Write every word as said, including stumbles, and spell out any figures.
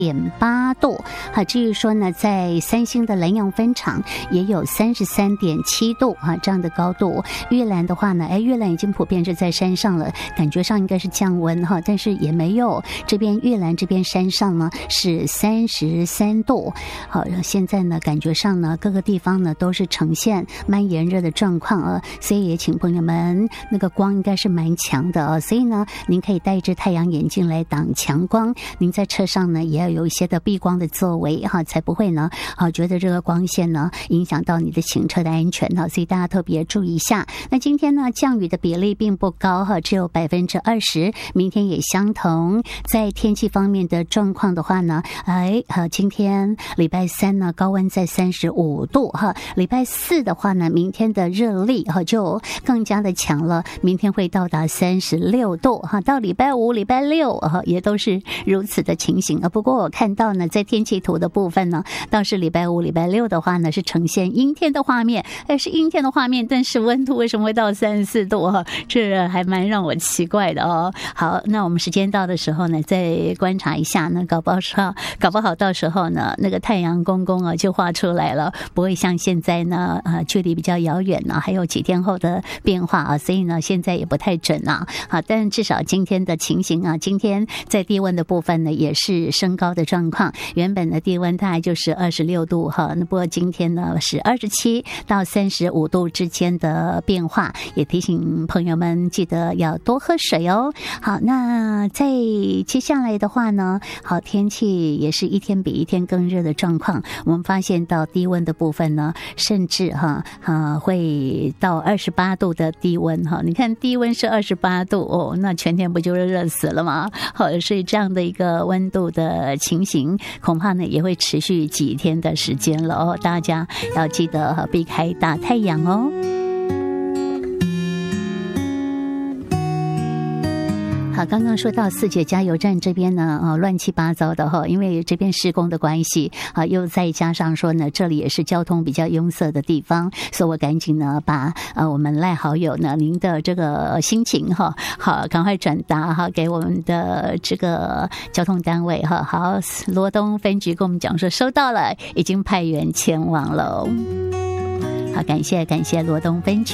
点八度，好，至于说呢，在三星的南洋分厂也有三十三点七度啊，这样的高度。玉兰的话呢，哎，玉兰已经普遍是在山上了，感觉上应该是降温哈，但是也没有。这边玉兰这边山上呢是三十三度，好，现在呢感觉上呢各个地方呢都是呈现蛮炎热的状况啊，所以也请朋友们，那个光应该是蛮强的啊，所以呢您可以戴一只太阳眼镜来挡强光，您在车上呢也要有一些的避光的作为哈，才不会呢啊觉得这个光线呢影响到你的行车的安全哈，所以大家特别注意一下。那今天呢降雨的比例并不高哈，只有百分之二十，明天也相同。在天气方面的状况的话呢，哎哈，今天礼拜三呢高温在三十五度哈，礼拜四的话呢，明天的热力哈就更加的强了，明天会到达三十六度哈，到礼拜五、礼拜六哈也都是如此的情形啊。不过我看到呢，在天气图的部分呢，倒是礼拜五、礼拜六的话呢，是呈现阴天的画面，哎，是阴天的画面，但是温度为什么会到三十四度哈？这还蛮让我奇怪的哦。好，那我们时间到的时候呢，再观察一下呢，搞不好搞不好到时候呢，那个太阳公公啊就画出来了，不会像现在呢，呃，距离比较遥远呢，还有几天后的变化啊，所以呢，现在也不太准啊。好，但至少今天的情形啊，今天在低温的部分呢，也是升高的状况。原本的低温大概就是二十六度哈，那不过今天呢是二十七到三十五度之间的变化，也提醒朋友们记得要多喝水哦。好，那在接下来的话呢，好，天气也是一天比一天更热的状况。我们发现到低温的部分呢，甚至哈啊会到二十八度的低温哈。你看低温是二十八度哦，那全天不就是热死了吗？好，所以这样的一个温度的情形，恐怕呢也会持续几天的时间了哦。大家要记得避开大太阳哦。好，刚刚说到四姐加油站这边呢，啊，乱七八糟的哈，因为这边施工的关系啊，又再加上说呢，这里也是交通比较拥塞的地方，所以我赶紧呢把呃我们赖好友呢您的这个心情哈，好，赶快转达哈给我们的这个交通单位哈，好，罗东分局跟我们讲说收到了，已经派员前往了。好，感谢感谢罗东分局。